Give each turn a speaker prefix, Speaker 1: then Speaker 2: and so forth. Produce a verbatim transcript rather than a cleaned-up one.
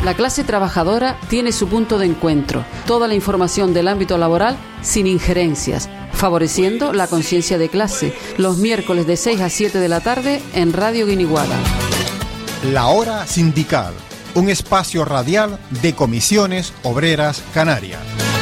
Speaker 1: La clase trabajadora tiene su punto de encuentro. Toda la información del ámbito laboral sin injerencias, favoreciendo la conciencia de clase. Los miércoles de seis a siete de la tarde en Radio Guiniguada.
Speaker 2: La Hora Sindical, un espacio radial de Comisiones Obreras Canarias.